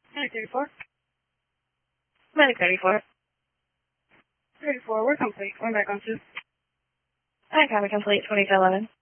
Medic 34. Medic 34. 34, we're complete. Going back on 2. I copy complete 2211.